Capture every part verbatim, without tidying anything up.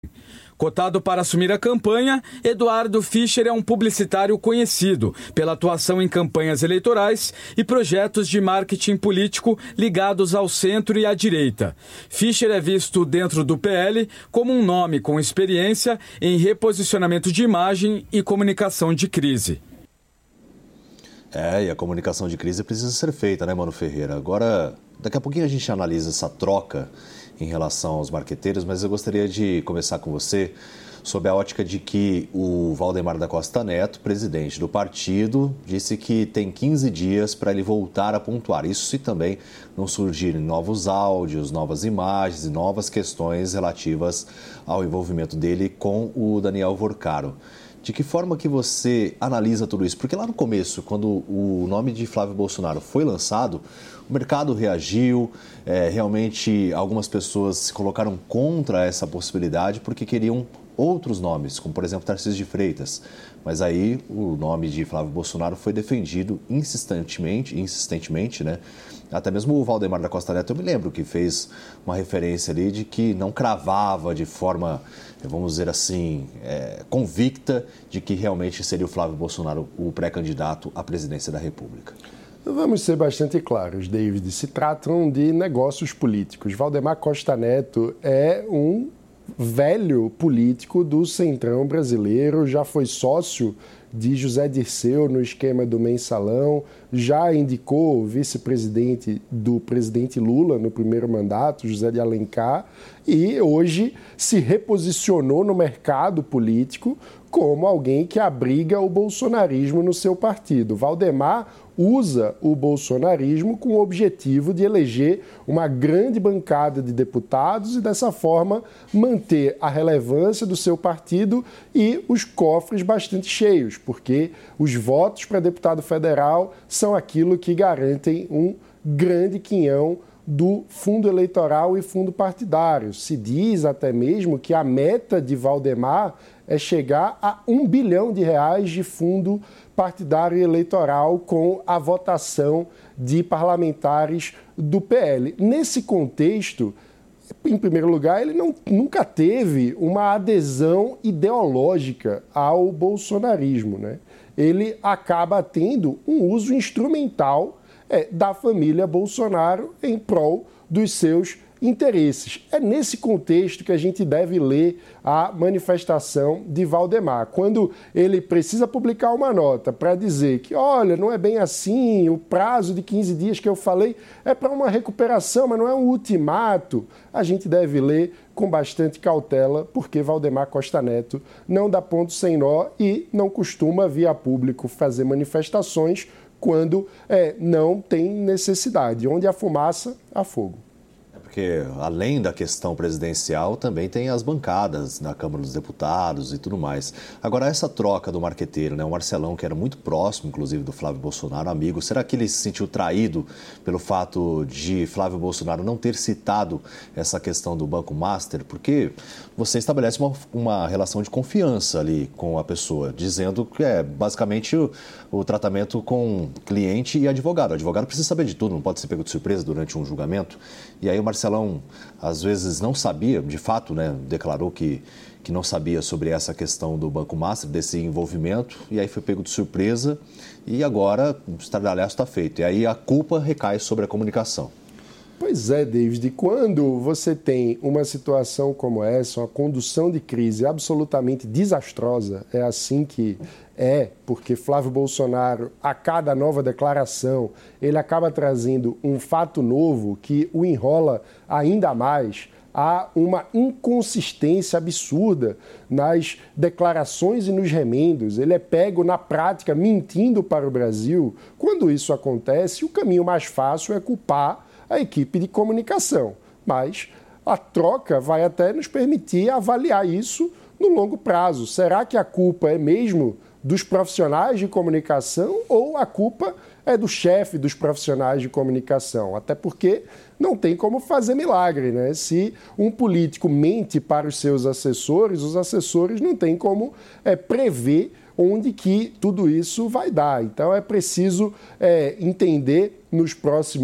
Cotado para assumir a campanha, Eduardo Fischer é um publicitário conhecido pela atuação em campanhas eleitorais e projetos de marketing político ligados ao centro e à direita. Fischer é visto dentro do P L como um nome com experiência em reposicionamento de imagem e comunicação de crise. É, e a comunicação de crise precisa ser feita, né, Mano Ferreira? Agora, daqui a pouquinho a gente analisa essa troca em relação aos marqueteiros, mas eu gostaria de começar com você sob a ótica de que o Valdemar da Costa Neto, presidente do partido, disse que tem quinze dias para ele voltar a pontuar. Isso se também não surgirem novos áudios, novas imagens e novas questões relativas ao envolvimento dele com o Daniel Vorcaro. De que forma que você analisa tudo isso? Porque lá no começo, quando o nome de Flávio Bolsonaro foi lançado, o mercado reagiu, é, realmente algumas pessoas se colocaram contra essa possibilidade porque queriam outros nomes, como por exemplo Tarcísio de Freitas. Mas aí o nome de Flávio Bolsonaro foi defendido insistentemente, insistentemente, né? Até mesmo o Valdemar da Costa Neto, eu me lembro que fez uma referência ali de que não cravava de forma, vamos dizer assim, é, convicta de que realmente seria o Flávio Bolsonaro o pré-candidato à presidência da República. Vamos ser bastante claros, David. Se tratam de negócios políticos. Valdemar Costa Neto é um velho político do Centrão brasileiro, já foi sócio de José Dirceu no esquema do Mensalão, já indicou o vice-presidente do presidente Lula no primeiro mandato, José de Alencar, e hoje se reposicionou no mercado político como alguém que abriga o bolsonarismo no seu partido. Valdemar usa o bolsonarismo com o objetivo de eleger uma grande bancada de deputados e, dessa forma, manter a relevância do seu partido e os cofres bastante cheios, porque os votos para deputado federal são aquilo que garantem um grande quinhão do fundo eleitoral e fundo partidário. Se diz até mesmo que a meta de Valdemar é chegar a um bilhão de reais de fundo partidário e eleitoral com a votação de parlamentares do P L. Nesse contexto, em primeiro lugar, ele não, nunca teve uma adesão ideológica ao bolsonarismo, né? Ele acaba tendo um uso instrumental é, da família Bolsonaro em prol dos seus interesses. É nesse contexto que a gente deve ler a manifestação de Valdemar. Quando ele precisa publicar uma nota para dizer que, olha, não é bem assim, o prazo de quinze dias que eu falei é para uma recuperação, mas não é um ultimato, a gente deve ler com bastante cautela, porque Valdemar Costa Neto não dá ponto sem nó e não costuma, via público, fazer manifestações quando é, não tem necessidade. Onde há fumaça, há fogo. Porque, além da questão presidencial, também tem as bancadas na Câmara dos Deputados e tudo mais. Agora, essa troca do marqueteiro, né? O Marcelão, que era muito próximo, inclusive, do Flávio Bolsonaro, amigo, será que ele se sentiu traído pelo fato de Flávio Bolsonaro não ter citado essa questão do Banco Master? Porque você estabelece uma, uma relação de confiança ali com a pessoa, dizendo que é basicamente o, o tratamento com cliente e advogado. O advogado precisa saber de tudo, não pode ser pego de surpresa durante um julgamento. E aí o Marcelão, às vezes, não sabia, de fato, né, declarou que, que não sabia sobre essa questão do Banco Master, desse envolvimento, e aí foi pego de surpresa, e agora o estardalhaço está feito. E aí a culpa recai sobre a comunicação. Pois é, David, quando você tem uma situação como essa, uma condução de crise absolutamente desastrosa, é assim que é, porque Flávio Bolsonaro, a cada nova declaração, ele acaba trazendo um fato novo que o enrola ainda mais. Há uma inconsistência absurda nas declarações e nos remendos. Ele é pego na prática mentindo para o Brasil. Quando isso acontece, o caminho mais fácil é culpar a equipe de comunicação. Mas a troca vai até nos permitir avaliar isso no longo prazo. Será que a culpa é mesmo dos profissionais de comunicação ou a culpa é do chefe dos profissionais de comunicação? Até porque não tem como fazer milagre, né? Se um político mente para os seus assessores, os assessores não têm como é, prever onde que tudo isso vai dar. Então é preciso é, entender nos próximos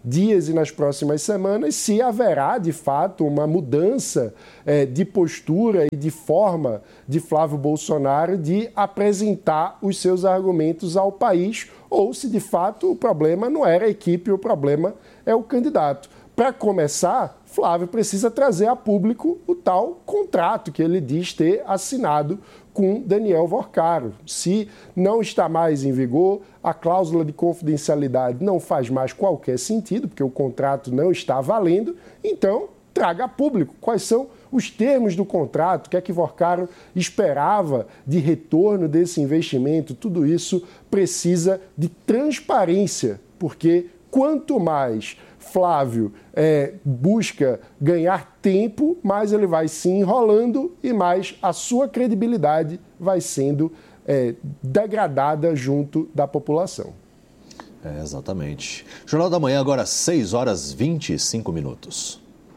dias e nas próximas semanas se haverá, de fato, uma mudança é, de postura e de forma de Flávio Bolsonaro de apresentar os seus argumentos ao país, ou se, de fato, o problema não era a equipe, o problema é o candidato. Para começar, Flávio precisa trazer a público o tal contrato que ele diz ter assinado com Daniel Vorcaro. Se não está mais em vigor, a cláusula de confidencialidade não faz mais qualquer sentido, porque o contrato não está valendo, então traga a público quais são os termos do contrato, o que é que Vorcaro esperava de retorno desse investimento. Tudo isso precisa de transparência, porque quanto mais Flávio é, busca ganhar tempo, mais ele vai se enrolando e mais a sua credibilidade vai sendo é, degradada junto da população. É, exatamente. Jornal da Manhã agora, seis horas e vinte e cinco minutos.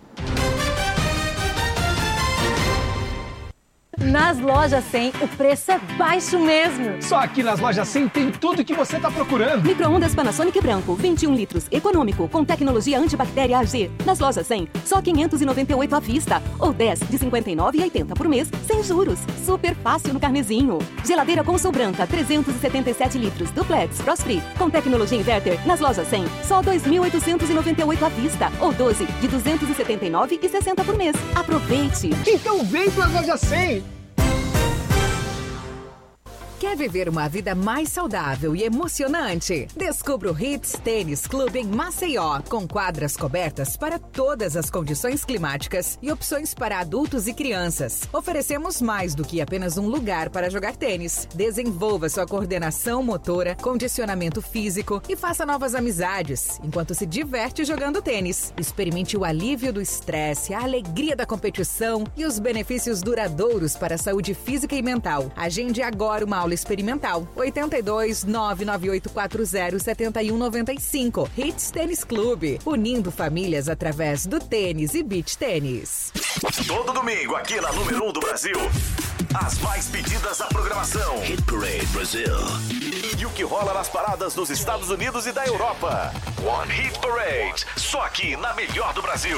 Nas Lojas cem, o preço é baixo mesmo. Só aqui nas Lojas cem tem tudo o que você está procurando. Micro-ondas Panasonic branco, vinte e um litros, econômico, com tecnologia antibactéria A G. Nas Lojas cem, só quinhentos e noventa e oito à vista. Ou dez de cinquenta e nove reais e oitenta centavos por mês, sem juros. Super fácil no carnezinho. Geladeira Consul branca, trezentos e setenta e sete litros, duplex, frost-free, com tecnologia inverter. Nas Lojas cem, só dois mil oitocentos e noventa e oito à vista. Ou doze de duzentos e setenta e nove reais e sessenta centavos por mês. Aproveite! Então vem para as Lojas cem! Quer viver uma vida mais saudável e emocionante? Descubra o Hits Tênis Clube em Maceió, com quadras cobertas para todas as condições climáticas e opções para adultos e crianças. Oferecemos mais do que apenas um lugar para jogar tênis. Desenvolva sua coordenação motora, condicionamento físico e faça novas amizades, enquanto se diverte jogando tênis. Experimente o alívio do estresse, a alegria da competição e os benefícios duradouros para a saúde física e mental. Agende agora uma aula experimental. oito dois, nove nove oito quatro zero, sete um nove cinco. Hits Tênis Clube, unindo famílias através do tênis e beach tênis. Todo domingo aqui na número um do Brasil, as mais pedidas da programação. Hit Parade Brasil. E o que rola nas paradas dos Estados Unidos e da Europa. One Hit Parade, só aqui na melhor do Brasil.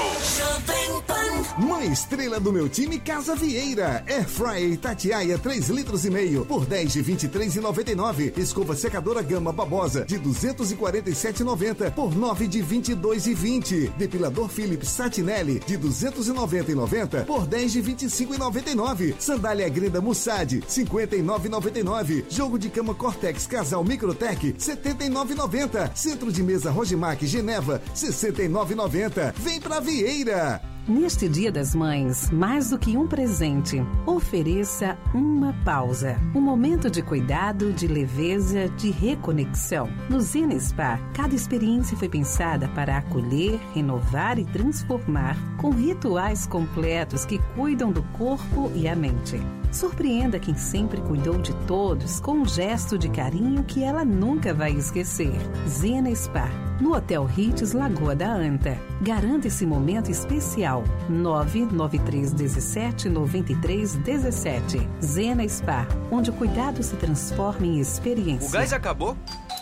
Mãe estrela do meu time, Casa Vieira. Air Fryer Itatiaia três litros e meio por dez de vinte e três reais e noventa e nove. Escova secadora Gama Babosa de duzentos e quarenta e sete reais e noventa centavos por nove de vinte e dois reais e vinte centavos. Depilador Philips Satinelli de duzentos e noventa e noventa por dez de vinte e cinco reais e noventa e nove centavos. Sandália Greda Mussad cinquenta e nove reais e noventa e nove centavos. Jogo de cama Cortex Casal Microtec setenta e nove reais e noventa centavos. Centro de mesa Rogimac Geneva sessenta e nove reais e noventa centavos. Vem pra Vieira! Neste Dia das Mães, mais do que um presente, ofereça uma pausa. Um momento de cuidado, de leveza, de reconexão. No Zena Spa, cada experiência foi pensada para acolher, renovar e transformar, com rituais completos que cuidam do corpo e a mente. Surpreenda quem sempre cuidou de todos com um gesto de carinho que ela nunca vai esquecer. Zena Spa, no Hotel Hits Lagoa da Anta. Garanta esse momento especial. nove nove três um sete nove três um sete. Zena Spa, onde o cuidado se transforma em experiência. O gás acabou?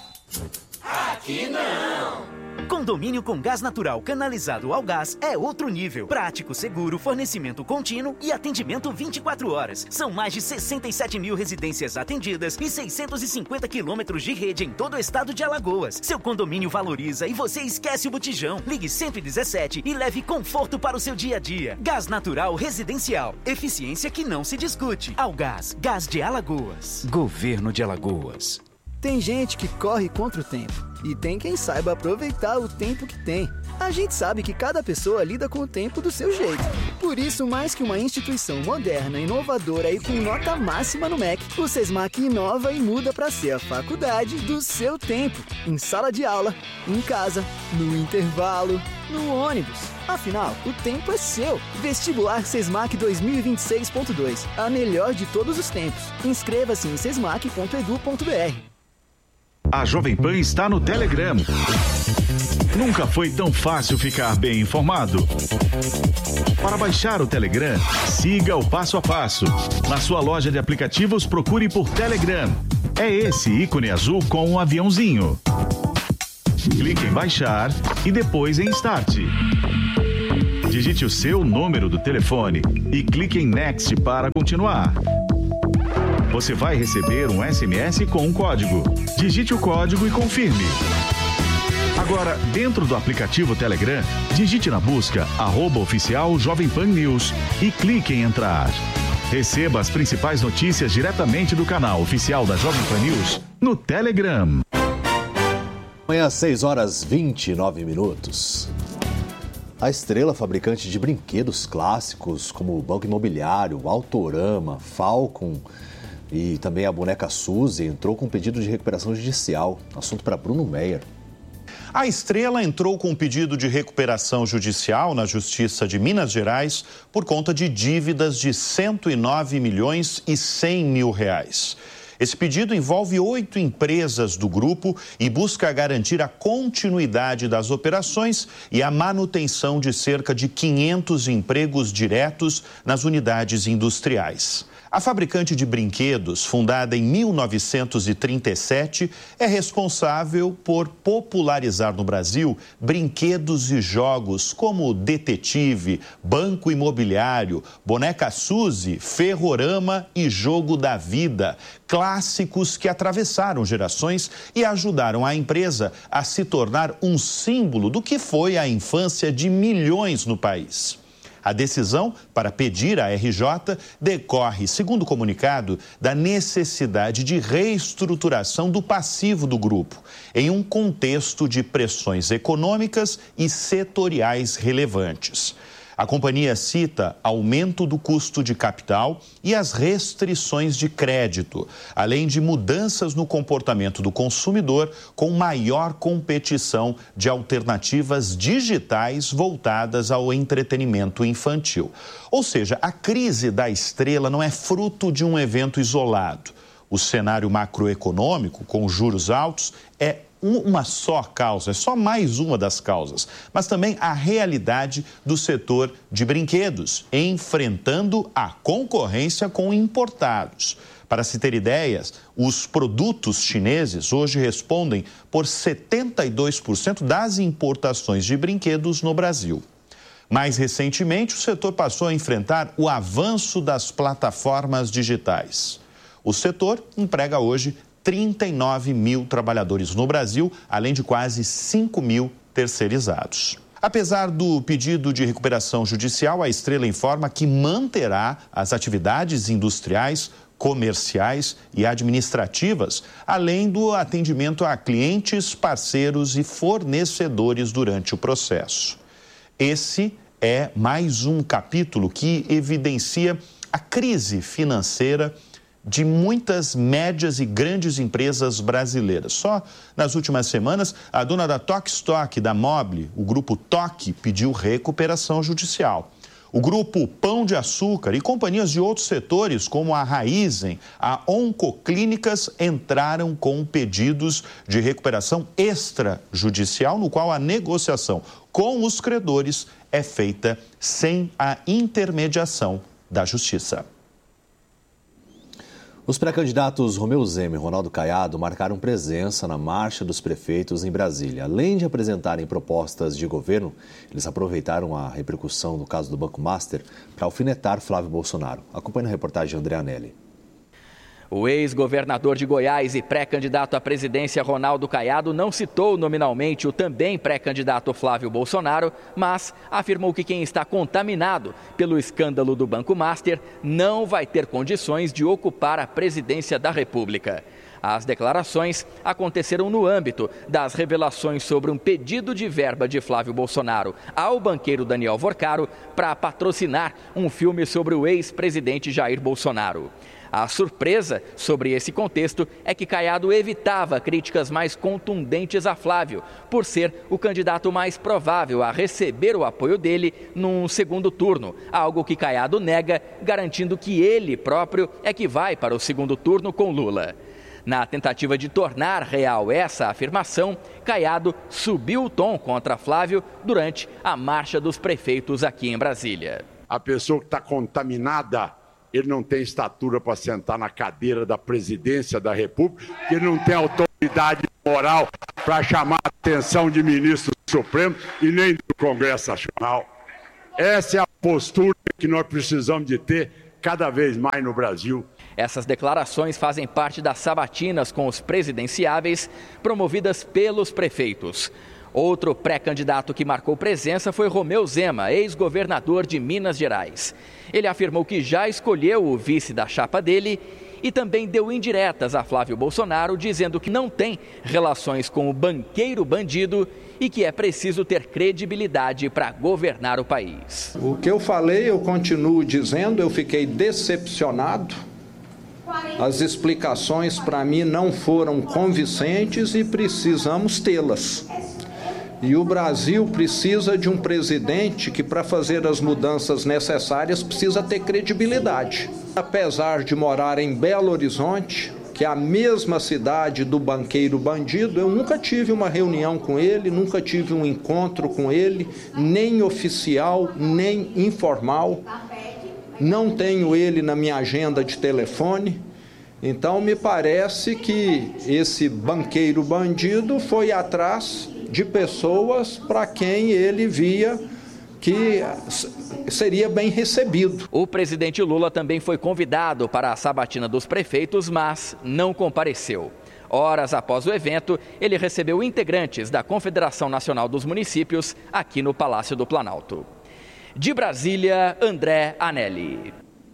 Aqui não! Condomínio com gás natural canalizado ao gás é outro nível. Prático, seguro, fornecimento contínuo e atendimento vinte e quatro horas. São mais de sessenta e sete mil residências atendidas e seiscentos e cinquenta quilômetros de rede em todo o estado de Alagoas. Seu condomínio valoriza e você esquece o botijão. Ligue cento e dezessete e leve conforto para o seu dia a dia. Gás natural residencial. Eficiência que não se discute. Algás, Gás de Alagoas. Governo de Alagoas. Tem gente que corre contra o tempo e tem quem saiba aproveitar o tempo que tem. A gente sabe que cada pessoa lida com o tempo do seu jeito. Por isso, mais que uma instituição moderna, inovadora e com nota máxima no M E C, o SESMAC inova e muda para ser a faculdade do seu tempo. Em sala de aula, em casa, no intervalo, no ônibus. Afinal, o tempo é seu. Vestibular SESMAC dois mil e vinte e seis ponto dois. A melhor de todos os tempos. Inscreva-se em sesmac ponto edu ponto br. A Jovem Pan está no Telegram. Nunca foi tão fácil ficar bem informado. Para baixar o Telegram, siga o passo a passo. Na sua loja de aplicativos, procure por Telegram. É esse ícone azul com um aviãozinho. Clique em baixar e depois em Start. Digite o seu número do telefone e clique em Next para continuar. Você vai receber um S M S com um código. Digite o código e confirme. Agora, dentro do aplicativo Telegram, digite na busca arroba oficial Jovem Pan News e clique em entrar. Receba as principais notícias diretamente do canal oficial da Jovem Pan News no Telegram. Amanhã, seis horas e vinte e nove minutos. A Estrela, fabricante de brinquedos clássicos como o Banco Imobiliário, Autorama, Falcon e também a boneca Suzy, entrou com um pedido de recuperação judicial. Assunto para Bruno Meyer. A Estrela entrou com um pedido de recuperação judicial na Justiça de Minas Gerais por conta de dívidas de cento e nove milhões e cem mil reais. Esse pedido envolve oito empresas do grupo e busca garantir a continuidade das operações e a manutenção de cerca de quinhentos empregos diretos nas unidades industriais. A fabricante de brinquedos, fundada em mil novecentos e trinta e sete, é responsável por popularizar no Brasil brinquedos e jogos como Detetive, Banco Imobiliário, Boneca Suzy, Ferrorama e Jogo da Vida, clássicos que atravessaram gerações e ajudaram a empresa a se tornar um símbolo do que foi a infância de milhões no país. A decisão para pedir a R J decorre, segundo o comunicado, da necessidade de reestruturação do passivo do grupo, em um contexto de pressões econômicas e setoriais relevantes. A companhia cita aumento do custo de capital e as restrições de crédito, além de mudanças no comportamento do consumidor com maior competição de alternativas digitais voltadas ao entretenimento infantil. Ou seja, a crise da Estrela não é fruto de um evento isolado. O cenário macroeconômico, com juros altos, é uma só causa, é só mais uma das causas, mas também a realidade do setor de brinquedos, enfrentando a concorrência com importados. Para se ter ideias, os produtos chineses hoje respondem por setenta e dois por cento das importações de brinquedos no Brasil. Mais recentemente, o setor passou a enfrentar o avanço das plataformas digitais. O setor emprega hoje trinta e nove mil trabalhadores no Brasil, além de quase cinco mil terceirizados. Apesar do pedido de recuperação judicial, a Estrela informa que manterá as atividades industriais, comerciais e administrativas, além do atendimento a clientes, parceiros e fornecedores durante o processo. Esse é mais um capítulo que evidencia a crise financeira de muitas médias e grandes empresas brasileiras. Só nas últimas semanas, a dona da Tok Stock, da Mobile, o grupo Tok, pediu recuperação judicial. O grupo Pão de Açúcar e companhias de outros setores, como a Raizen, a Oncoclínicas, entraram com pedidos de recuperação extrajudicial, no qual a negociação com os credores é feita sem a intermediação da Justiça. Os pré-candidatos Romeu Zema e Ronaldo Caiado marcaram presença na Marcha dos Prefeitos em Brasília. Além de apresentarem propostas de governo, eles aproveitaram a repercussão do caso do Banco Master para alfinetar Flávio Bolsonaro. Acompanhe a reportagem de André Anelli. O ex-governador de Goiás e pré-candidato à presidência Ronaldo Caiado não citou nominalmente o também pré-candidato Flávio Bolsonaro, mas afirmou que quem está contaminado pelo escândalo do Banco Master não vai ter condições de ocupar a presidência da República. As declarações aconteceram no âmbito das revelações sobre um pedido de verba de Flávio Bolsonaro ao banqueiro Daniel Vorcaro para patrocinar um filme sobre o ex-presidente Jair Bolsonaro. A surpresa sobre esse contexto é que Caiado evitava críticas mais contundentes a Flávio, por ser o candidato mais provável a receber o apoio dele num segundo turno, algo que Caiado nega, garantindo que ele próprio é que vai para o segundo turno com Lula. Na tentativa de tornar real essa afirmação, Caiado subiu o tom contra Flávio durante a Marcha dos Prefeitos aqui em Brasília. A pessoa que está contaminada, ele não tem estatura para sentar na cadeira da presidência da República, ele não tem autoridade moral para chamar a atenção de ministro do Supremo e nem do Congresso Nacional. Essa é a postura que nós precisamos de ter cada vez mais no Brasil. Essas declarações fazem parte das sabatinas com os presidenciáveis promovidas pelos prefeitos. Outro pré-candidato que marcou presença foi Romeu Zema, ex-governador de Minas Gerais. Ele afirmou que já escolheu o vice da chapa dele e também deu indiretas a Flávio Bolsonaro, dizendo que não tem relações com o banqueiro bandido e que é preciso ter credibilidade para governar o país. O que eu falei, eu continuo dizendo, eu fiquei decepcionado. As explicações para mim não foram convincentes e precisamos tê-las. E o Brasil precisa de um presidente que, para fazer as mudanças necessárias, precisa ter credibilidade. Apesar de morar em Belo Horizonte, que é a mesma cidade do banqueiro bandido, eu nunca tive uma reunião com ele, nunca tive um encontro com ele, nem oficial, nem informal. Não tenho ele na minha agenda de telefone. Então, me parece que esse banqueiro bandido foi atrás de pessoas para quem ele via que seria bem recebido. O presidente Lula também foi convidado para a sabatina dos prefeitos, mas não compareceu. Horas após o evento, ele recebeu integrantes da Confederação Nacional dos Municípios aqui no Palácio do Planalto. De Brasília, André Anelli.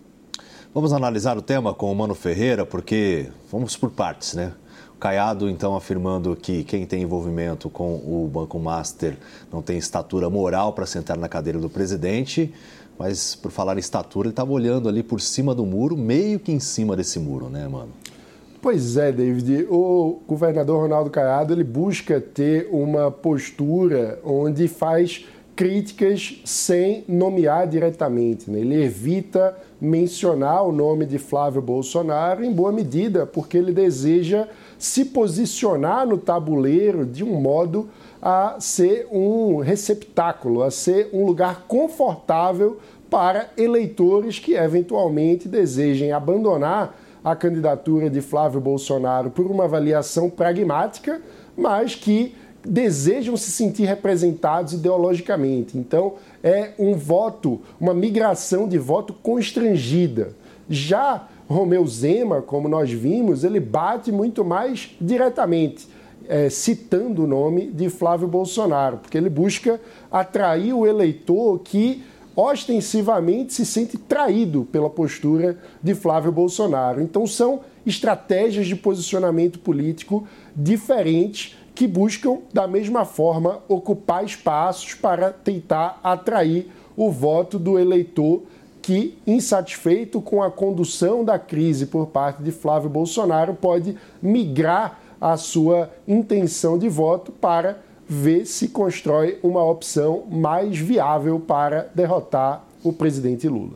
Vamos analisar o tema com o Mano Ferreira, porque vamos por partes, né? O Caiado, então, afirmando que quem tem envolvimento com o Banco Master não tem estatura moral para sentar na cadeira do presidente, mas, por falar em estatura, ele estava olhando ali por cima do muro, meio que em cima desse muro, né, Mano? Pois é, David. O governador Ronaldo Caiado, ele busca ter uma postura onde faz críticas sem nomear diretamente, né? Ele evita mencionar o nome de Flávio Bolsonaro em boa medida, porque ele deseja se posicionar no tabuleiro de um modo a ser um receptáculo, a ser um lugar confortável para eleitores que eventualmente desejem abandonar a candidatura de Flávio Bolsonaro por uma avaliação pragmática, mas que desejam se sentir representados ideologicamente. Então, é um voto, uma migração de voto constrangida. Já Romeu Zema, como nós vimos, ele bate muito mais diretamente, é, citando o nome de Flávio Bolsonaro, porque ele busca atrair o eleitor que ostensivamente se sente traído pela postura de Flávio Bolsonaro. Então, são estratégias de posicionamento político diferentes que buscam, da mesma forma, ocupar espaços para tentar atrair o voto do eleitor que, insatisfeito com a condução da crise por parte de Flávio Bolsonaro, pode migrar a sua intenção de voto para ver se constrói uma opção mais viável para derrotar o presidente Lula.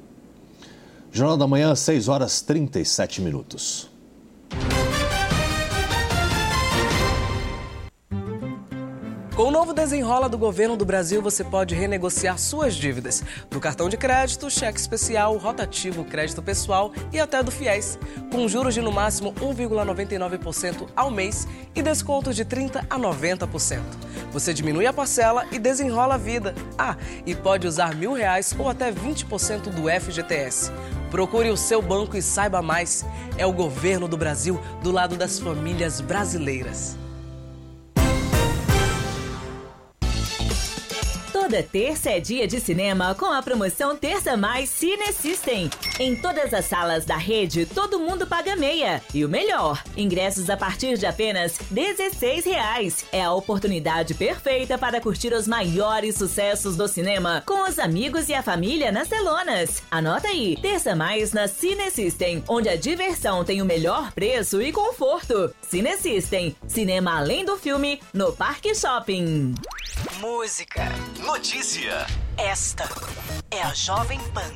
Jornal da Manhã, seis horas e trinta e sete minutos. Com o novo Desenrola do Governo do Brasil, você pode renegociar suas dívidas do cartão de crédito, cheque especial, rotativo, crédito pessoal e até do FIES, com juros de no máximo um vírgula noventa e nove por cento ao mês e descontos de trinta por cento a noventa por cento. Você diminui a parcela e desenrola a vida. Ah, e pode usar mil reais ou até vinte por cento do F G T S. Procure o seu banco e saiba mais. É o Governo do Brasil do lado das famílias brasileiras. Toda terça é dia de cinema com a promoção Terça Mais Cine System. Em todas as salas da rede, todo mundo paga meia. E o melhor, ingressos a partir de apenas dezesseis reais. É a oportunidade perfeita para curtir os maiores sucessos do cinema com os amigos e a família nas telonas. Anota aí, Terça Mais na Cine System, onde a diversão tem o melhor preço e conforto. Cine System, cinema além do filme, no Parque Shopping. Música. Notícia. Esta é a Jovem Pan.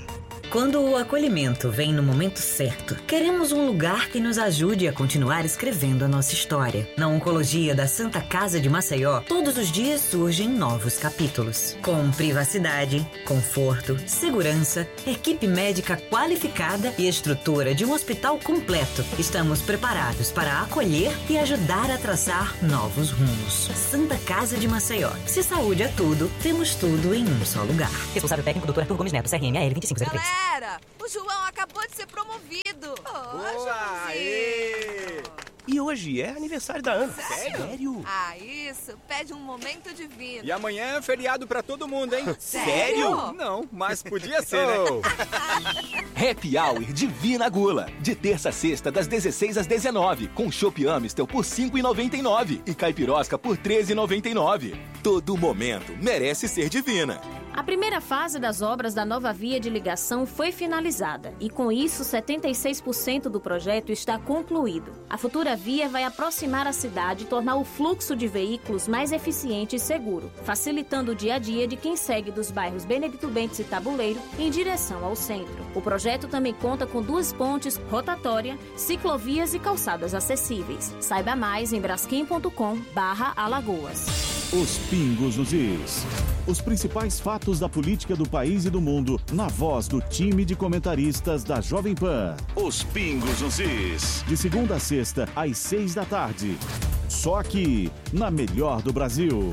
Quando o acolhimento vem no momento certo, queremos um lugar que nos ajude a continuar escrevendo a nossa história. Na Oncologia da Santa Casa de Maceió, todos os dias surgem novos capítulos. Com privacidade, conforto, segurança, equipe médica qualificada e estrutura de um hospital completo, estamos preparados para acolher e ajudar a traçar novos rumos. Santa Casa de Maceió. Se saúde é tudo, temos tudo em um só lugar. Responsável técnico, doutor Arthur Gomes Neto, C R M A L vinte e cinco zero três. Galera, o João acabou de ser promovido. Oh, Boa! Aê! E hoje é aniversário da Ana. Sério? Sério? Ah, isso. Pede um momento divino. E amanhã é feriado pra todo mundo, hein? Sério? Não, mas podia ser, né? Happy Hour Divina Gula. De terça a sexta, das dezesseis às dezenove. Com chopp Amistel por cinco reais e noventa e nove centavos. E caipirosca por treze reais e noventa e nove centavos. Todo momento merece ser divina. A primeira fase das obras da nova via de ligação foi finalizada e, com isso, setenta e seis por cento do projeto está concluído. A futura via vai aproximar a cidade e tornar o fluxo de veículos mais eficiente e seguro, facilitando o dia a dia de quem segue dos bairros Benedito Bentes e Tabuleiro em direção ao centro. O projeto também conta com duas pontes, rotatória, ciclovias e calçadas acessíveis. Saiba mais em braskem ponto com barra Alagoas. Os pingos nos is. Os principais fatos da política do país e do mundo, na voz do time de comentaristas da Jovem Pan. Os pingos nos is. De segunda a sexta, às seis da tarde. Só aqui, na melhor do Brasil.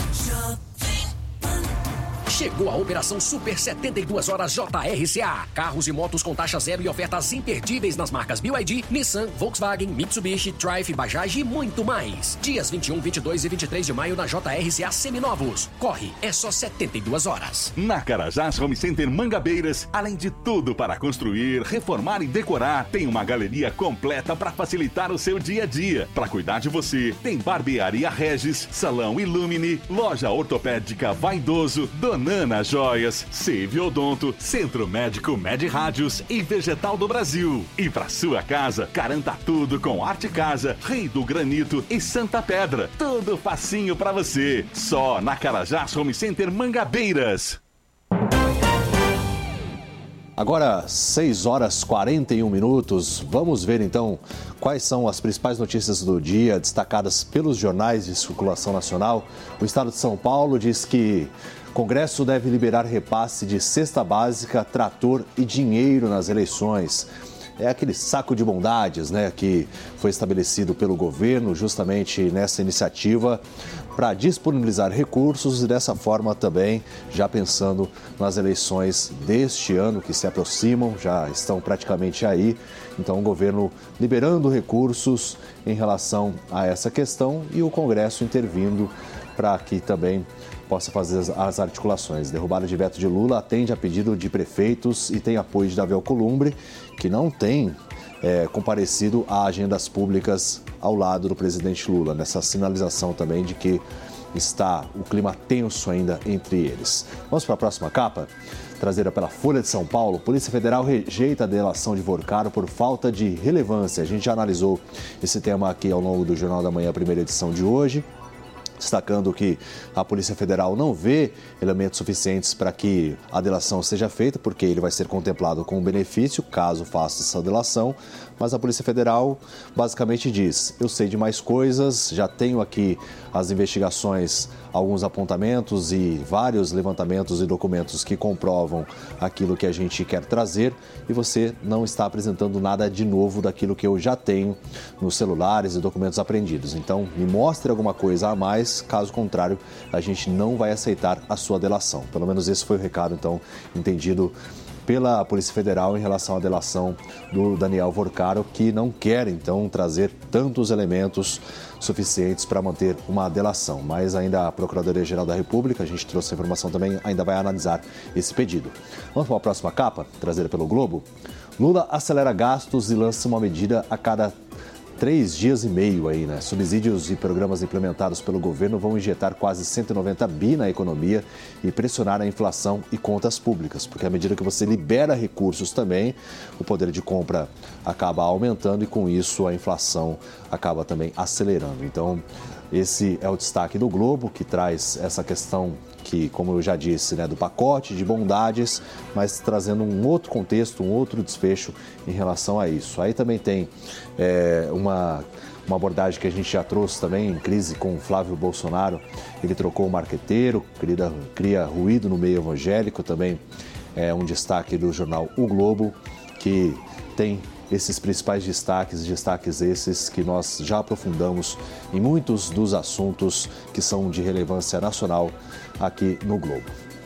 Chegou a Operação Super setenta e duas Horas J R C A. Carros e motos com taxa zero e ofertas imperdíveis nas marcas B Y D, Nissan, Volkswagen, Mitsubishi, Triumph, Bajaj e muito mais. Dias vinte e um, vinte e dois e vinte e três de maio na J R C A Seminovos. Corre, é só setenta e duas horas. Na Carajás Home Center Mangabeiras, além de tudo para construir, reformar e decorar, tem uma galeria completa para facilitar o seu dia a dia. Para cuidar de você, tem Barbearia Regis, Salão Illumine, Loja Ortopédica Vaidoso, Dona Nana Joias, Save Odonto, Centro Médico Med Rádios e Vegetal do Brasil. E para sua casa, garanta tudo com Arte Casa, Rei do Granito e Santa Pedra. Tudo facinho para você. Só na Carajás Home Center Mangabeiras. Agora, seis horas e quarenta e um minutos. Vamos ver então quais são as principais notícias do dia destacadas pelos jornais de circulação nacional. O Estado de São Paulo diz que o Congresso deve liberar repasse de cesta básica, trator e dinheiro nas eleições. É aquele saco de bondades, né, que foi estabelecido pelo governo justamente nessa iniciativa para disponibilizar recursos e dessa forma também já pensando nas eleições deste ano que se aproximam, já estão praticamente aí. Então o governo liberando recursos em relação a essa questão e o Congresso intervindo para que também possa fazer as articulações. Derrubada de veto de Lula atende a pedido de prefeitos e tem apoio de Davi Alcolumbre, que não tem é, comparecido a agendas públicas ao lado do presidente Lula, nessa sinalização também de que está o clima tenso ainda entre eles. Vamos para a próxima capa, trazida pela Folha de São Paulo. Polícia Federal rejeita a delação de Vorcaro por falta de relevância. A gente já analisou esse tema aqui ao longo do Jornal da Manhã, primeira edição de hoje, destacando que a Polícia Federal não vê elementos suficientes para que a delação seja feita, porque ele vai ser contemplado com benefício caso faça essa delação, mas a Polícia Federal basicamente diz: eu sei de mais coisas, já tenho aqui as investigações, alguns apontamentos e vários levantamentos e documentos que comprovam aquilo que a gente quer trazer e você não está apresentando nada de novo daquilo que eu já tenho nos celulares e documentos apreendidos. Então, me mostre alguma coisa a mais, caso contrário, a gente não vai aceitar a sua delação. Pelo menos esse foi o recado, então, entendido pela Polícia Federal em relação à delação do Daniel Vorcaro, que não quer, então, trazer tantos elementos suficientes para manter uma delação. Mas ainda a Procuradoria-Geral da República, a gente trouxe a informação também, ainda vai analisar esse pedido. Vamos para a próxima capa, trazida pelo Globo. Lula acelera gastos e lança uma medida a cada três dias e meio aí, né? Subsídios e programas implementados pelo governo vão injetar quase cento e noventa bi na economia e pressionar a inflação e contas públicas, porque à medida que você libera recursos também, o poder de compra acaba aumentando e com isso a inflação acaba também acelerando. Então, esse é o destaque do Globo, que traz essa questão que, como eu já disse, né, do pacote de bondades, mas trazendo um outro contexto, um outro desfecho em relação a isso. Aí também tem é, uma, uma abordagem que a gente já trouxe também em crise com o Flávio Bolsonaro. Ele trocou o marqueteiro, cria, cria ruído no meio evangélico, também é um destaque do jornal O Globo, que tem esses principais destaques, destaques esses que nós já aprofundamos em muitos dos assuntos que são de relevância nacional aqui no Globo.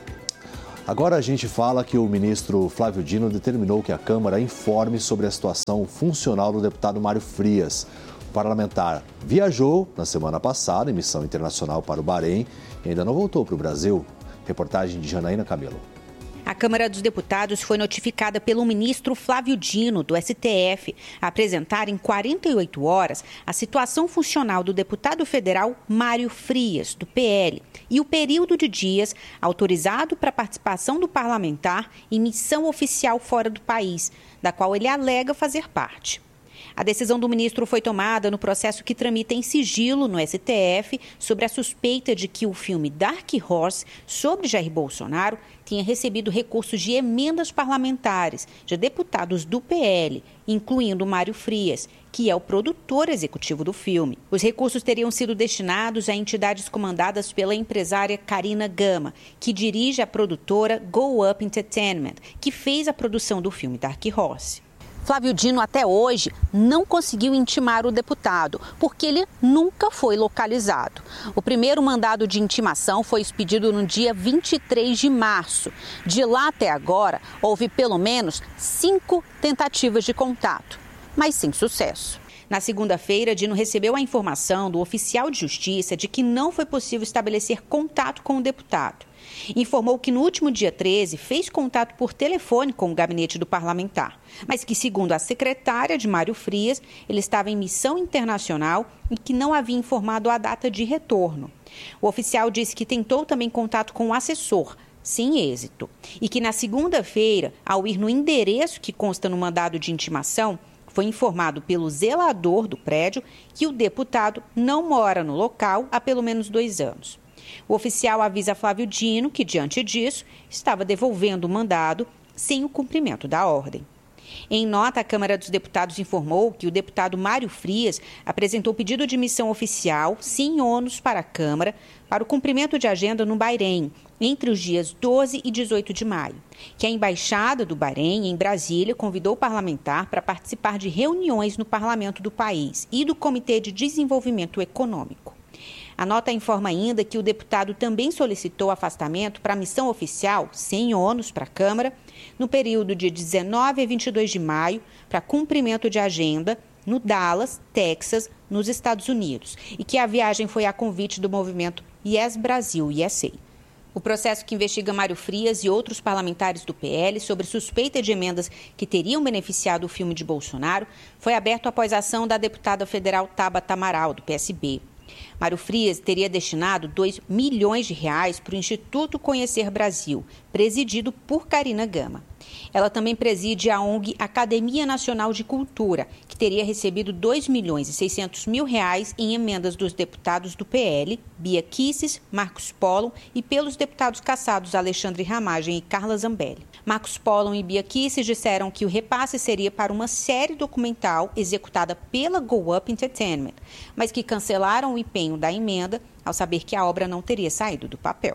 Agora a gente fala que o ministro Flávio Dino determinou que a Câmara informe sobre a situação funcional do deputado Mário Frias. O parlamentar viajou na semana passada em missão internacional para o Bahrein e ainda não voltou para o Brasil. Reportagem de Janaína Camelo. A Câmara dos Deputados foi notificada pelo ministro Flávio Dino, do S T F, a apresentar em quarenta e oito horas a situação funcional do deputado federal Mário Frias, do P L, e o período de dias autorizado para a participação do parlamentar em missão oficial fora do país, da qual ele alega fazer parte. A decisão do ministro foi tomada no processo que tramita em sigilo no S T F sobre a suspeita de que o filme Dark Horse, sobre Jair Bolsonaro, tinha recebido recursos de emendas parlamentares de deputados do P L, incluindo Mário Frias, que é o produtor executivo do filme. Os recursos teriam sido destinados a entidades comandadas pela empresária Karina Gama, que dirige a produtora Go Up Entertainment, que fez a produção do filme Dark Horse. Flávio Dino, até hoje, não conseguiu intimar o deputado, porque ele nunca foi localizado. O primeiro mandado de intimação foi expedido no dia vinte e três de março. De lá até agora, houve pelo menos cinco tentativas de contato, mas sem sucesso. Na segunda-feira, Dino recebeu a informação do oficial de justiça de que não foi possível estabelecer contato com o deputado. Informou que no último dia treze fez contato por telefone com o gabinete do parlamentar, mas que, segundo a secretária de Mário Frias, ele estava em missão internacional e que não havia informado a data de retorno. O oficial disse que tentou também contato com o assessor, sem êxito, e que na segunda-feira, ao ir no endereço que consta no mandado de intimação, foi informado pelo zelador do prédio que o deputado não mora no local há pelo menos dois anos. O oficial avisa Flávio Dino que, diante disso, estava devolvendo o mandado sem o cumprimento da ordem. Em nota, a Câmara dos Deputados informou que o deputado Mário Frias apresentou pedido de missão oficial, sem ônus para a Câmara, para o cumprimento de agenda no Bahrein, entre os dias doze e dezoito de maio, que a Embaixada do Bahrein, em Brasília, convidou o parlamentar para participar de reuniões no parlamento do país e do Comitê de Desenvolvimento Econômico. A nota informa ainda que o deputado também solicitou afastamento para a missão oficial, sem ônus para a Câmara, no período de dezenove a vinte e dois de maio, para cumprimento de agenda no Dallas, Texas, nos Estados Unidos, e que a viagem foi a convite do movimento Yes Brasil U S A. O processo que investiga Mário Frias e outros parlamentares do P L sobre suspeita de emendas que teriam beneficiado o filme de Bolsonaro foi aberto após a ação da deputada federal Tabata Amaral, do P S B. Mário Frias teria destinado dois milhões de reais para o Instituto Conhecer Brasil, presidido por Karina Gama. Ela também preside a ONG Academia Nacional de Cultura, que teria recebido dois milhões e seiscentos mil reais em emendas dos deputados do P L, Bia Kicis, Marcos Polo, e pelos deputados cassados Alexandre Ramagem e Carla Zambelli. Marcos Polo e Bia Kicis disseram que o repasse seria para uma série documental executada pela Go Up Entertainment, mas que cancelaram o empenho da emenda ao saber que a obra não teria saído do papel.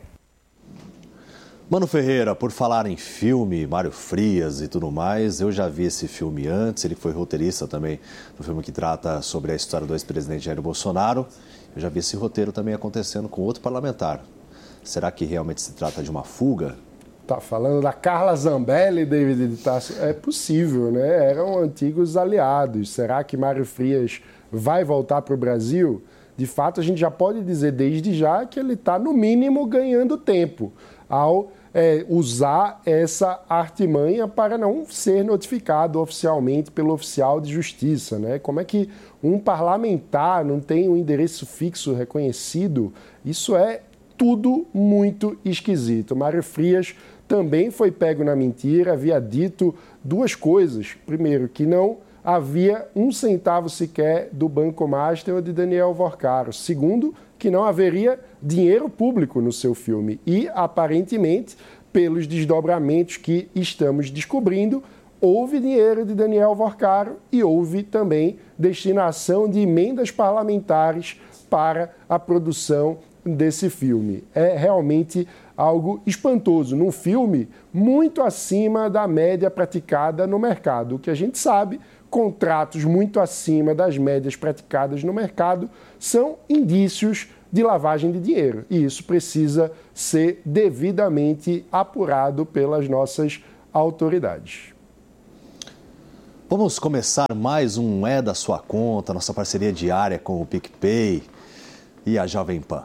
Mano Ferreira, por falar em filme, Mário Frias e tudo mais, eu já vi esse filme antes, ele foi roteirista também do filme que trata sobre a história do ex-presidente Jair Bolsonaro. Eu já vi esse roteiro também acontecendo com outro parlamentar. Será que realmente se trata de uma fuga? Tá falando da Carla Zambelli, David de Tasso? É possível, né? Eram antigos aliados. Será que Mário Frias vai voltar para o Brasil? De fato, a gente já pode dizer desde já que ele está, no mínimo, ganhando tempo ao é, usar essa artimanha para não ser notificado oficialmente pelo oficial de justiça, né? Como é que um parlamentar não tem um endereço fixo reconhecido? Isso é tudo muito esquisito. Mário Frias também foi pego na mentira, havia dito duas coisas. Primeiro, que não havia um centavo sequer do Banco Master ou de Daniel Vorcaro. Segundo, que que não haveria dinheiro público no seu filme. E, aparentemente, pelos desdobramentos que estamos descobrindo, houve dinheiro de Daniel Vorcaro e houve também destinação de emendas parlamentares para a produção desse filme. É realmente algo espantoso, num filme muito acima da média praticada no mercado. O que a gente sabe, contratos muito acima das médias praticadas no mercado são indícios de lavagem de dinheiro. E isso precisa ser devidamente apurado pelas nossas autoridades. Vamos começar mais um É da Sua Conta, nossa parceria diária com o PicPay e a Jovem Pan.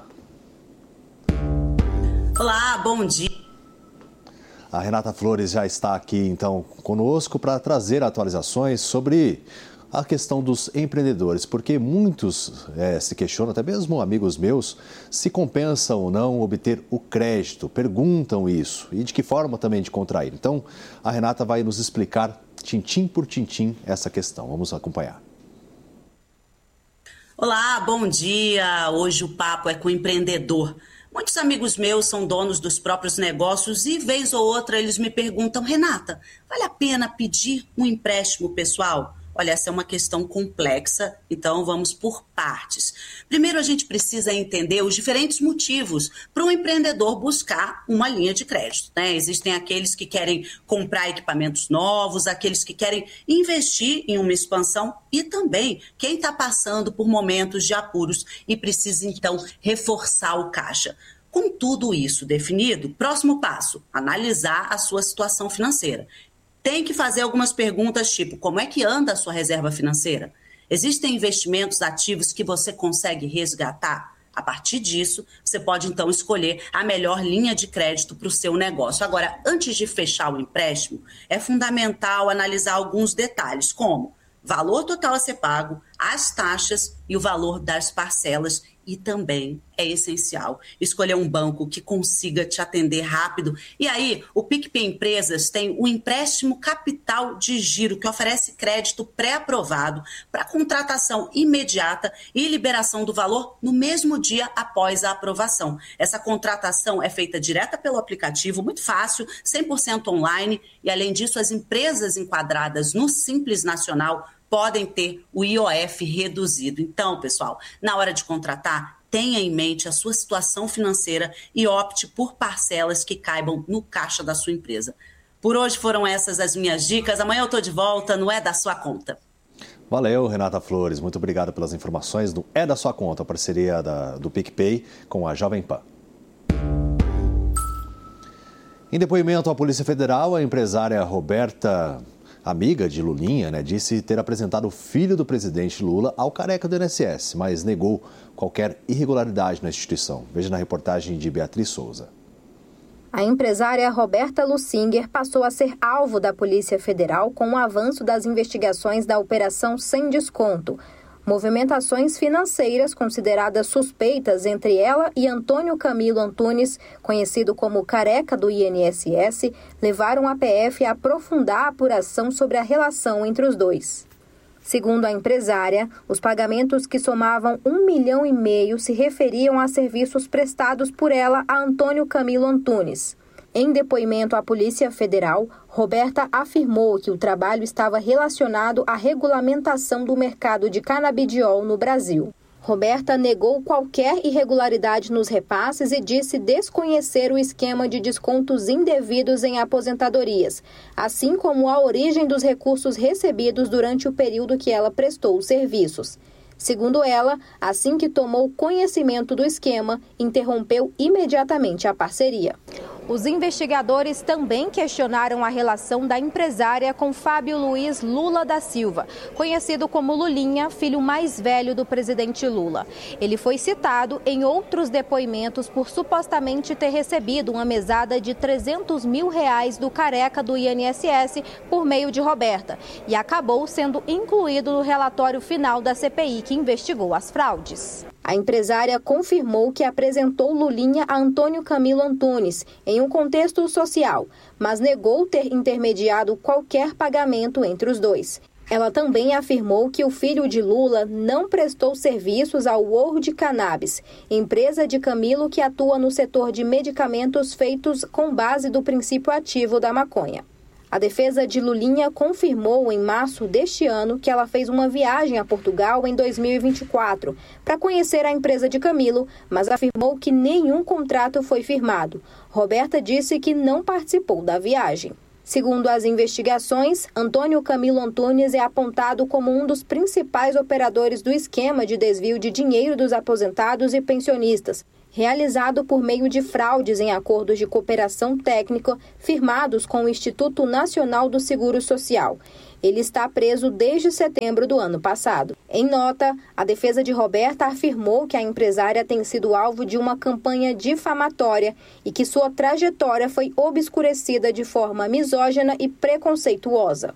Olá, bom dia. A Renata Flores já está aqui, então, conosco para trazer atualizações sobre a questão dos empreendedores, porque muitos é, se questionam, até mesmo amigos meus, se compensa ou não obter o crédito, perguntam isso e de que forma também de contrair. Então, a Renata vai nos explicar, tintim por tintim, essa questão. Vamos acompanhar. Olá, bom dia. Hoje o papo é com o empreendedor. Muitos amigos meus são donos dos próprios negócios e, vez ou outra, eles me perguntam: Renata, vale a pena pedir um empréstimo pessoal? Olha, essa é uma questão complexa, então vamos por partes. Primeiro, a gente precisa entender os diferentes motivos para um empreendedor buscar uma linha de crédito, né? Existem aqueles que querem comprar equipamentos novos, aqueles que querem investir em uma expansão e também quem está passando por momentos de apuros e precisa, então, reforçar o caixa. Com tudo isso definido, próximo passo, analisar a sua situação financeira. Tem que fazer algumas perguntas, tipo, como é que anda a sua reserva financeira? Existem investimentos ativos que você consegue resgatar? A partir disso, você pode, então, escolher a melhor linha de crédito para o seu negócio. Agora, antes de fechar o empréstimo, é fundamental analisar alguns detalhes, como valor total a ser pago, as taxas e o valor das parcelas. E também é essencial escolher um banco que consiga te atender rápido. E aí, o PicPay Empresas tem o empréstimo capital de giro, que oferece crédito pré-aprovado para contratação imediata e liberação do valor no mesmo dia após a aprovação. Essa contratação é feita direta pelo aplicativo, muito fácil, cem por cento online. E, além disso, as empresas enquadradas no Simples Nacional podem ter o I O F reduzido. Então, pessoal, na hora de contratar, tenha em mente a sua situação financeira e opte por parcelas que caibam no caixa da sua empresa. Por hoje foram essas as minhas dicas. Amanhã eu estou de volta no É da Sua Conta. Valeu, Renata Flores. Muito obrigado pelas informações do É da Sua Conta, parceria da, do PicPay com a Jovem Pan. Em depoimento à Polícia Federal, a empresária Roberta, amiga de Lulinha, né, disse ter apresentado o filho do presidente Lula ao careca do I N S S, mas negou qualquer irregularidade na instituição. Veja na reportagem de Beatriz Souza. A empresária Roberta Lussinger passou a ser alvo da Polícia Federal com o avanço das investigações da Operação Sem Desconto. Movimentações financeiras consideradas suspeitas entre ela e Antônio Camilo Antunes, conhecido como careca do I N S S, levaram a P F a aprofundar a apuração sobre a relação entre os dois. Segundo a empresária, os pagamentos que somavam um milhão e meio se referiam a serviços prestados por ela a Antônio Camilo Antunes. Em depoimento à Polícia Federal, Roberta afirmou que o trabalho estava relacionado à regulamentação do mercado de canabidiol no Brasil. Roberta negou qualquer irregularidade nos repasses e disse desconhecer o esquema de descontos indevidos em aposentadorias, assim como a origem dos recursos recebidos durante o período que ela prestou os serviços. Segundo ela, assim que tomou conhecimento do esquema, interrompeu imediatamente a parceria. Os investigadores também questionaram a relação da empresária com Fábio Luiz Lula da Silva, conhecido como Lulinha, filho mais velho do presidente Lula. Ele foi citado em outros depoimentos por supostamente ter recebido uma mesada de trezentos mil reais do careca do I N S S por meio de Roberta e acabou sendo incluído no relatório final da C P I que investigou as fraudes. A empresária confirmou que apresentou Lulinha a Antônio Camilo Antunes em um contexto social, mas negou ter intermediado qualquer pagamento entre os dois. Ela também afirmou que o filho de Lula não prestou serviços ao World Cannabis, empresa de Camilo que atua no setor de medicamentos feitos com base do princípio ativo da maconha. A defesa de Lulinha confirmou em março deste ano que ela fez uma viagem a Portugal em dois mil e vinte e quatro para conhecer a empresa de Camilo, mas afirmou que nenhum contrato foi firmado. Roberta disse que não participou da viagem. Segundo as investigações, Antônio Camilo Antunes é apontado como um dos principais operadores do esquema de desvio de dinheiro dos aposentados e pensionistas, realizado por meio de fraudes em acordos de cooperação técnica firmados com o Instituto Nacional do Seguro Social. Ele está preso desde setembro do ano passado. Em nota, a defesa de Roberta afirmou que a empresária tem sido alvo de uma campanha difamatória e que sua trajetória foi obscurecida de forma misógina e preconceituosa.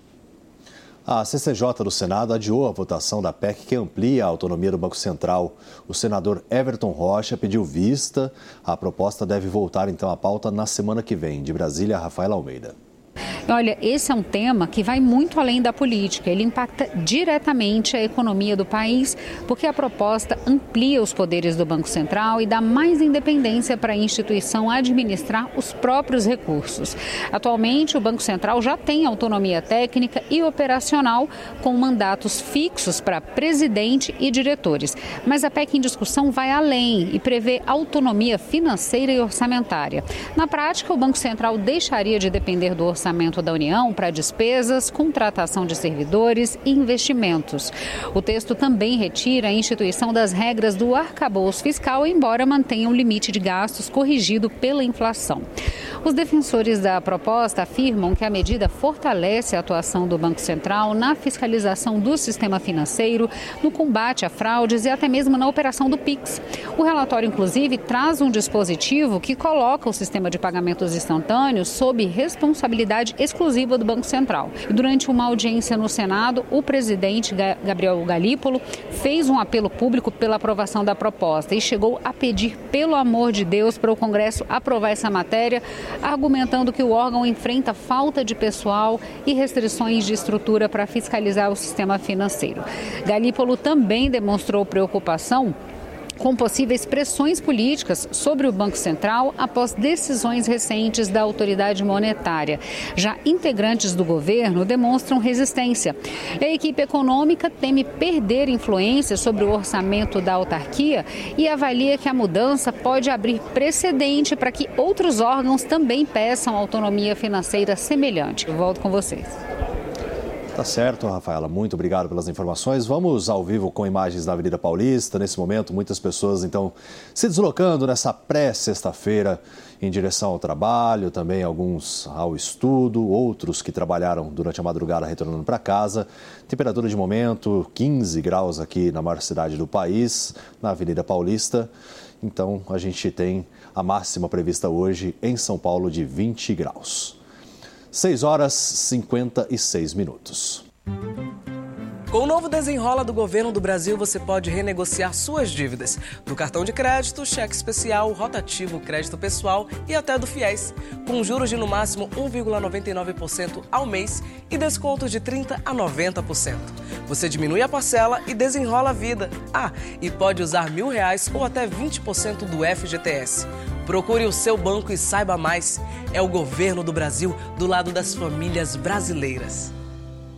A C C J do Senado adiou a votação da P E C que amplia a autonomia do Banco Central. O senador Everton Rocha pediu vista. A proposta deve voltar então à pauta na semana que vem. De Brasília, Rafaela Almeida. Olha, esse é um tema que vai muito além da política. Ele impacta diretamente a economia do país, porque a proposta amplia os poderes do Banco Central e dá mais independência para a instituição administrar os próprios recursos. Atualmente, o Banco Central já tem autonomia técnica e operacional, com mandatos fixos para presidente e diretores. Mas a P E C em discussão vai além e prevê autonomia financeira e orçamentária. Na prática, o Banco Central deixaria de depender do orçamento da União para despesas, contratação de servidores e investimentos. O texto também retira a instituição das regras do arcabouço fiscal, embora mantenha um limite de gastos corrigido pela inflação. Os defensores da proposta afirmam que a medida fortalece a atuação do Banco Central na fiscalização do sistema financeiro, no combate a fraudes e até mesmo na operação do Pix. O relatório, inclusive, traz um dispositivo que coloca o sistema de pagamentos instantâneos sob responsabilidade exclusiva do Banco Central. E durante uma audiência no Senado, o presidente Gabriel Galípolo fez um apelo público pela aprovação da proposta e chegou a pedir, pelo amor de Deus, para o Congresso aprovar essa matéria, argumentando que o órgão enfrenta falta de pessoal e restrições de estrutura para fiscalizar o sistema financeiro. Galípolo também demonstrou preocupação com possíveis pressões políticas sobre o Banco Central após decisões recentes da autoridade monetária. Já integrantes do governo demonstram resistência. A equipe econômica teme perder influência sobre o orçamento da autarquia e avalia que a mudança pode abrir precedente para que outros órgãos também peçam autonomia financeira semelhante. Eu volto com vocês. Tá certo, Rafaela. Muito obrigado pelas informações. Vamos ao vivo com imagens da Avenida Paulista. Nesse momento, muitas pessoas, então, se deslocando nessa pré-sexta-feira em direção ao trabalho, também alguns ao estudo, outros que trabalharam durante a madrugada retornando para casa. Temperatura de momento, quinze graus aqui na maior cidade do país, na Avenida Paulista. Então, a gente tem a máxima prevista hoje em São Paulo de vinte graus. seis horas e cinquenta e seis minutos. Com o novo desenrola do governo do Brasil, você pode renegociar suas dívidas do cartão de crédito, cheque especial, rotativo, crédito pessoal e até do FIES, com juros de no máximo um vírgula noventa e nove por cento ao mês e descontos de trinta por cento a noventa por cento. Você diminui a parcela e desenrola a vida. Ah, e pode usar mil reais ou até vinte por cento do F G T S. Procure o seu banco e saiba mais. É o governo do Brasil do lado das famílias brasileiras.